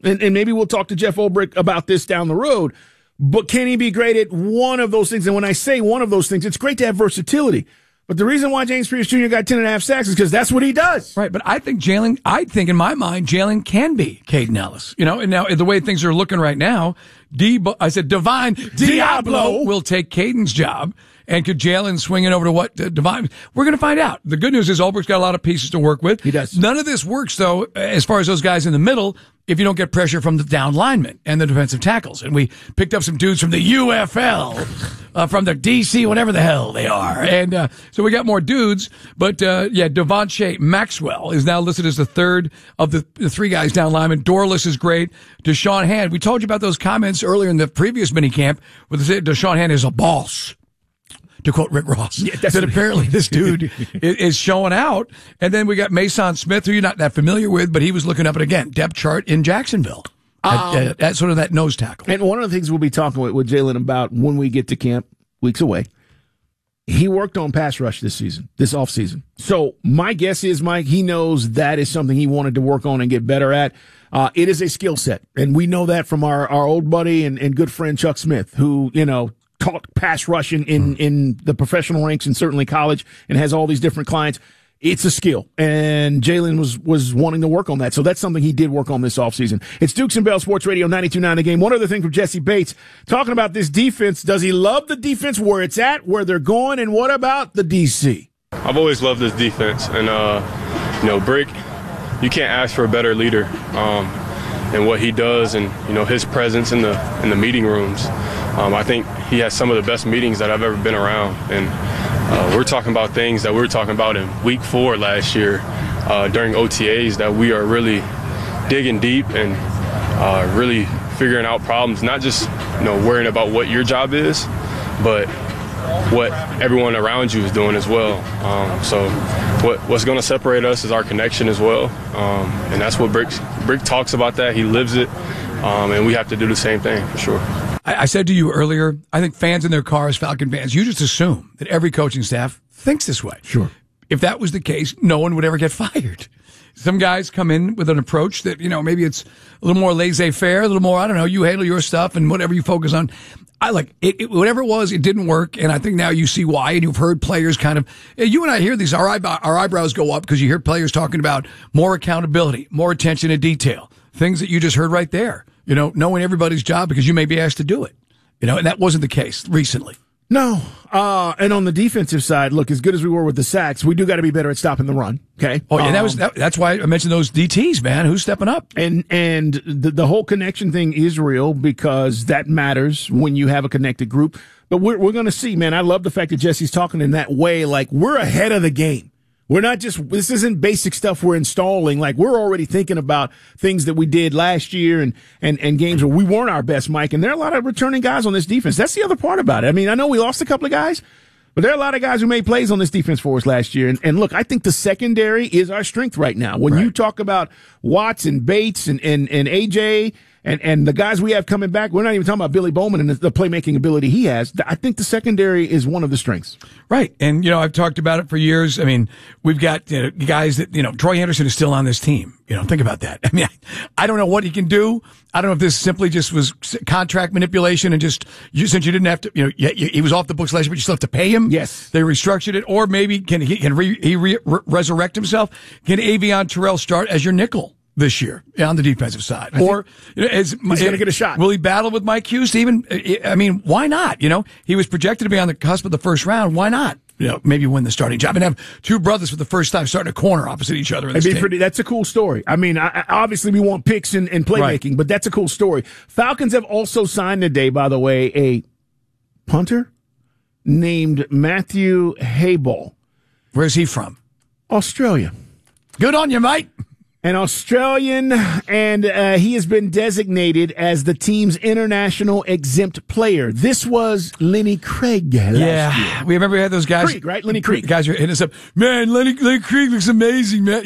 And maybe we'll talk to Jeff Ulbrich about this down the road. But can he be great at one of those things? And when I say one of those things, it's great to have versatility. But the reason why James Pierce Jr. got 10.5 sacks is because that's what he does. Right, but I think in my mind, Jalen can be Caden Ellis. And now the way things are looking right now, Divine Diablo will take Caden's job. And could Jalen swing it over to what Divine? We're going to find out. The good news is Ulbricht's got a lot of pieces to work with. He does. None of this works, though, as far as those guys in the middle, if you don't get pressure from the down linemen and the defensive tackles. And we picked up some dudes from the UFL, from the DC, whatever the hell they are. And so we got more dudes. But, Devontae Maxwell is now listed as the third of the three guys down linemen. Dorless is great. Deshaun Hand. We told you about those comments earlier in the previous minicamp where they said Deshaun Hand is a boss. To quote Rick Ross, that apparently this dude is showing out. And then we got Mason Smith, who you're not that familiar with, but he was looking up at, again, depth chart in Jacksonville. At sort of that nose tackle. And one of the things we'll be talking with Jalen about when we get to camp, weeks away, he worked on pass rush this offseason. So my guess is, Mike, he knows that is something he wanted to work on and get better at. It is a skill set. And we know that from our old buddy and good friend Chuck Smith, who, taught pass rush in the professional ranks and certainly college and has all these different clients. It's a skill. And Jalen was wanting to work on that. So that's something he did work on this offseason. It's Dukes and Bell Sports Radio 92.9 The Game. One other thing from Jesse Bates talking about this defense. Does he love the defense where it's at, where they're going? And what about the DC? I've always loved this defense. And, Brick, you can't ask for a better leader. And what he does and, his presence in the meeting rooms. I think he has some of the best meetings that I've ever been around. And we're talking about things that we were talking about in week 4 last year during OTAs, that we are really digging deep and really figuring out problems, not just, worrying about what your job is, but what everyone around you is doing as well. So what's going to separate us is our connection as well. And that's what Brick talks about that. He lives it. And we have to do the same thing for sure. I said to you earlier, I think fans in their cars, Falcon fans, you just assume that every coaching staff thinks this way. Sure. If that was the case, no one would ever get fired. Some guys come in with an approach that, maybe it's a little more laissez-faire, a little more, I don't know, you handle your stuff and whatever you focus on. I like it, whatever it was, it didn't work. And I think now you see why. And you've heard players kind of, you and I hear these, our eyebrows go up because you hear players talking about more accountability, more attention to detail, things that you just heard right there. Knowing everybody's job because you may be asked to do it. And that wasn't the case recently. No. And on the defensive side, look, as good as we were with the sacks, we do got to be better at stopping the run. Okay. Oh, yeah. That's why I mentioned those DTs, man. Who's stepping up? And the whole connection thing is real because that matters when you have a connected group. But we're going to see, man. I love the fact that Jesse's talking in that way. Like, we're ahead of the game. We're not just, this isn't basic stuff we're installing. Like, we're already thinking about things that we did last year and games where we weren't our best, Mike. And there are a lot of returning guys on this defense. That's the other part about it. I mean, I know we lost a couple of guys, but there are a lot of guys who made plays on this defense for us last year. And look, I think the secondary is our strength right now. When you talk about Watts and Bates and AJ and the guys we have coming back, we're not even talking about Billy Bowman and the playmaking ability he has. I think the secondary is one of the strengths. Right. And, I've talked about it for years. I mean, we've got guys that, Troy Anderson is still on this team. Think about that. I mean, I don't know what he can do. I don't know if this simply just was contract manipulation and since you didn't have to, he was off the books last year, but you still have to pay him. Yes. They restructured it. Or maybe can he resurrect himself? Can Avion Terrell start as your nickel this year on the defensive side? Or he's going to get a shot. Will he battle with Mike Hughes? Even, I mean, why not? He was projected to be on the cusp of the first round. Why not? Maybe win the starting job and have two brothers for the first time starting a corner opposite each other. That's a cool story. I mean, obviously we want picks and playmaking, but that's a cool story. Falcons have also signed today, by the way, a punter named Matthew Hayball. Where's he from? Australia. Good on you, mate. An Australian, and he has been designated as the team's international exempt player. This was Lenny Craig last year. We remember we had those guys. Krieg, right? Lenny Craig. Guys are hitting us up. Man, Lenny Craig looks amazing, man.